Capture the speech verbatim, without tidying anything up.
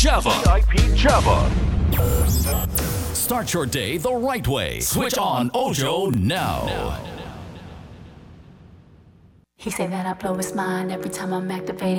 Java. V I P Java. Start your day the right way. Switch on Ojo now. He say that I blow his mind every time I'm activated.